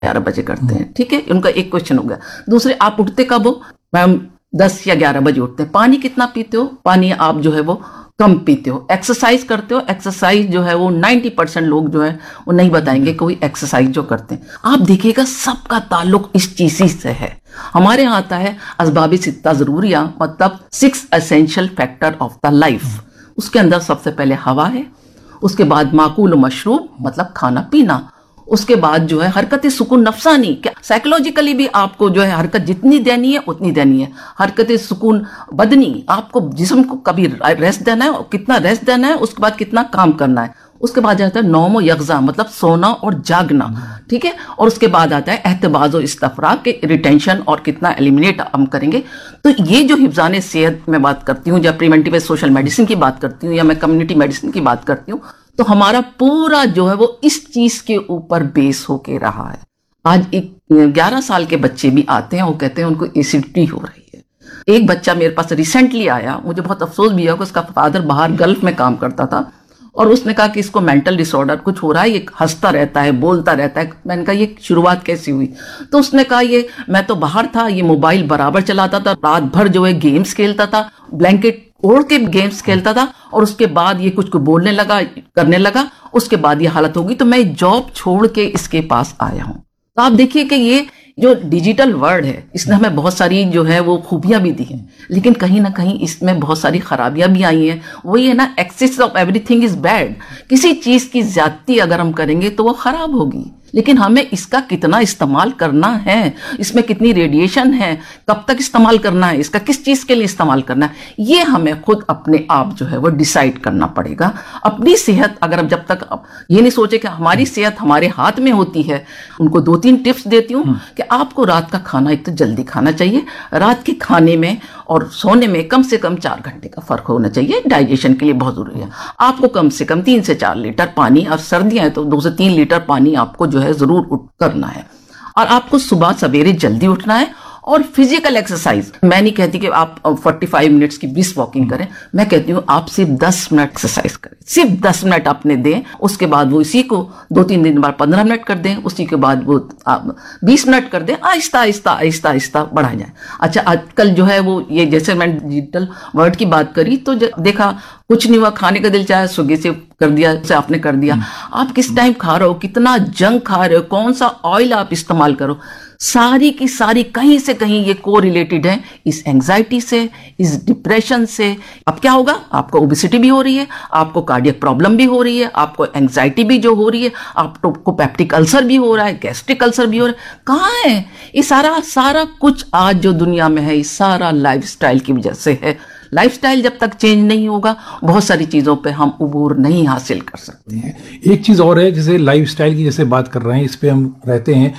11 बजे करते हैं, ठीक है, उनका एक क्वेश्चन हो गया। दूसरे, आप उठते कब हो? मैम 10 या 11 बजे उठते हैं। पानी कितना पीते हो? पानी आप जो है वो कम पीते हो। एक्सरसाइज करते हो? एक्सरसाइज जो है वो 90% लोग जो है वो नहीं बताएंगे कोई एक्सरसाइज जो करते हैं। आप देखिएगा सबका ताल्लुक इस चीज से है। हमारे यहाँ आता है असबाबी सित्ता जरूरिया, मतलब 6 essential factor of the life. उसके अंदर सबसे पहले हवा है, उसके बाद माकूल मशरूब मतलब खाना पीना, उसके बाद जो है हरकत सुकून नफसानी, क्या साइकोलॉजिकली भी आपको जो है हरकत जितनी देनी है उतनी देनी है। हरकत सुकून बदनी, आपको जिस्म को कभी रेस्ट देना है और कितना रेस्ट देना है, उसके बाद कितना काम करना है। उसके बाद आता है नौम यगजा मतलब सोना और जागना, ठीक है। और उसके बाद आता है एहतबाज और इस्तफराग के रिटेंशन और कितना एलिमिनेट हम करेंगे। तो ये जो हिफ्जान सेहत में बात करती हूँ, या प्रिवेंटिव सोशल मेडिसिन की बात करती हूँ, या मैं कम्युनिटी मेडिसिन की बात करती हूँ, तो हमारा पूरा जो है वो इस चीज के ऊपर बेस होके रहा है। आज एक 11 साल के बच्चे भी आते हैं, वो कहते हैं उनको एसिडिटी हो रही है। एक बच्चा मेरे पास रिसेंटली आया, मुझे बहुत अफसोस भी हुआ कि उसका फादर बाहर गल्फ में काम करता था, और उसने कहा कि इसको मेंटल डिसऑर्डर कुछ हो रहा है, ये हंसता रहता है, बोलता रहता है। मैंने कहा ये शुरुआत कैसी हुई? तो उसने कहा ये मैं तो बाहर था, ये मोबाइल बराबर चलाता था, रात भर जो है गेम्स खेलता था, ब्लैंकेट ओढ़ के गेम्स खेलता था, और उसके बाद ये कुछ को बोलने लगा, करने लगा, उसके बाद ये हालत होगी। तो मैं जॉब छोड़ के इसके पास आया हूं। तो आप देखिए कि ये जो डिजिटल वर्ल्ड है, इसने हमें बहुत सारी जो है वो खूबियां भी दी हैं, लेकिन कहीं ना कहीं इसमें बहुत सारी खराबियां भी आई हैं। वही है ना, access of everything is bad. किसी चीज की ज्यादती अगर हम करेंगे तो वो खराब होगी, लेकिन हमें इसका कितना इस्तेमाल करना है, इसमें कितनी रेडिएशन है, कब तक इस्तेमाल करना है, इसका किस चीज के लिए इस्तेमाल करना है, ये हमें खुद अपने आप जो है वो डिसाइड करना पड़ेगा। अपनी सेहत अगर हम जब तक ये नहीं सोचे कि हमारी सेहत हमारे हाथ में होती है, उनको 2-3 टिप्स देती हूँ कि आपको रात का खाना एक तो जल्दी खाना चाहिए। रात के खाने में और सोने में कम से कम 4 घंटे का फर्क होना चाहिए, डाइजेशन के लिए बहुत जरूरी है। आपको कम से कम 3 से 4 लीटर पानी, और सर्दियां हैं तो 2 से 3 लीटर पानी आपको जो है जरूर उठ करना है। और आपको सुबह सवेरे जल्दी उठना है। और फिजिकल एक्सरसाइज, मैं नहीं कहती कि आप 45 मिनट्स की 20 वॉकिंग करें, मैं कहती हूँ आप सिर्फ 10 मिनट एक्सरसाइज करें, सिर्फ 10 मिनट अपने दें। उसके बाद वो इसी को 2-3 दिन बाद 15 मिनट कर दें, उसी के बाद वो 20 मिनट कर दें, आहिस्ता आहिस्ता आहिस्ता आहिस्ता बढ़ाया जाए। अच्छा, आजकल जो है वो ये जैसे मैंने डिजिटल वर्ल्ड की बात करी तो देखा कुछ नहीं हुआ, खाने का दिल चाहे स्विगी से कर दिया, से आपने कर दिया। आप किस टाइम खा रहे हो, कितना जंक खा रहे हो, कौन सा ऑयल आप इस्तेमाल करो, सारी की सारी कहीं से कहीं ये को रिलेटेड है इस एंजाइटी से, इस डिप्रेशन से। अब क्या होगा, आपको ओबेसिटी भी हो रही है, आपको कार्डियक प्रॉब्लम भी हो रही है, आपको एंजाइटी भी जो हो रही है, आपको पेप्टिक अल्सर भी हो रहा है, गैस्ट्रिक अल्सर भी हो रहा है। कहाँ है ये सारा कुछ? आज जो दुनिया में है ये सारा लाइफस्टाइल की वजह से है। लाइफस्टाइल जब तक चेंज नहीं होगा, बहुत सारी चीजों पे हम उबूर नहीं हासिल कर सकते हैं। एक चीज और है, जैसे लाइफस्टाइल की जैसे बात कर रहे हैं, इस पे हम रहते हैं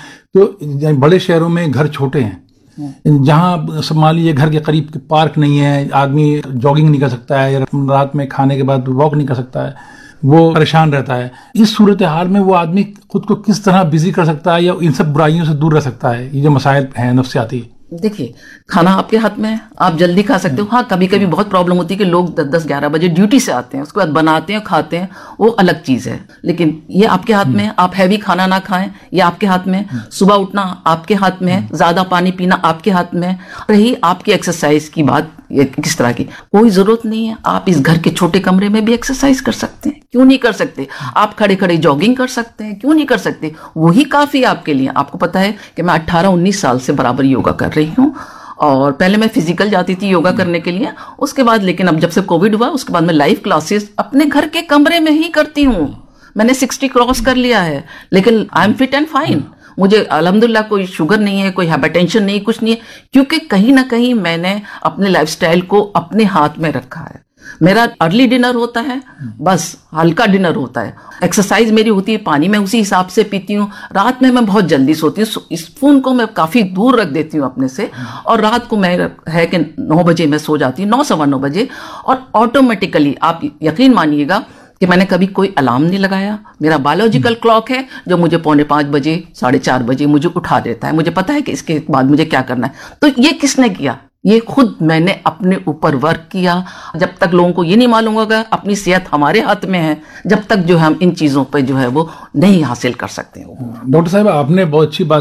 तो बड़े शहरों में घर छोटे हैं, जहाँ मान लीजिए घर के करीब पार्क नहीं है, आदमी जॉगिंग नहीं कर सकता है, या रात में खाने के बाद वॉक नहीं कर सकता है, वो परेशान रहता है। इस सूरत हाल में वो आदमी खुद को किस तरह बिजी कर सकता है या इन सब बुराइयों से दूर रह सकता है? ये जो मसाइल हैं नफ्सियाती, देखिए खाना आपके हाथ में है, आप जल्दी खा सकते हो। हाँ, कभी कभी बहुत प्रॉब्लम होती है कि लोग 10-11 बजे ड्यूटी से आते हैं, उसके बाद बनाते हैं खाते हैं, वो अलग चीज है, लेकिन ये आपके हाथ में है। आप हैवी खाना ना खाएं, ये आपके हाथ में है। सुबह उठना आपके हाथ में है, ज्यादा पानी पीना आपके हाथ में है। रही आपकी एक्सरसाइज की बात, ये किस तरह की, कोई जरूरत नहीं है, आप इस घर के छोटे कमरे में भी एक्सरसाइज कर सकते हैं, क्यों नहीं कर सकते? आप खड़े खड़े जॉगिंग कर सकते हैं, क्यों नहीं कर सकते? वही काफी है आपके लिए। आपको पता है कि मैं 18-19 साल से बराबर योगा कर रही हूँ, और पहले मैं फिजिकल जाती थी योगा करने के लिए, उसके बाद लेकिन अब जब से कोविड हुआ उसके बाद मैं लाइव क्लासेस अपने घर के कमरे में ही करती हूँ। मैंने 60 क्रॉस कर लिया है, लेकिन I am fit and fine. मुझे अल्हम्दुलिल्लाह कोई शुगर नहीं है, कोई हाइपरटेंशन नहीं, कुछ नहीं है, क्योंकि कहीं ना कहीं मैंने अपने लाइफस्टाइल को अपने हाथ में रखा है। मेरा अर्ली डिनर होता है, बस हल्का डिनर होता है। एक्सरसाइज मेरी होती है, पानी मैं उसी हिसाब से पीती हूँ। रात में मैं बहुत जल्दी सोती हूँ, इस फोन को मैं काफी दूर रख देती हूँ अपने से, और रात को मैं है कि 9 बजे मैं सो जाती हूँ, 9-9:15 बजे। और ऑटोमेटिकली आप यकीन मानिएगा कि मैंने कभी कोई अलार्म नहीं लगाया। मेरा बायोलॉजिकल क्लॉक है जो मुझे 4:45 बजे, 4:30 बजे मुझे उठा देता है। मुझे पता है कि इसके बाद मुझे क्या करना है। तो ये किसने किया? ये खुद मैंने अपने ऊपर वर्क किया। जब तक लोगों को ये नहीं मालूम होगा अपनी सेहत हमारे हाथ में है, जब तक जो है हम इन चीज़ों पे जो है वो नहीं हासिल कर सकते हैं। डॉक्टर साहब, आपने बहुत अच्छी बात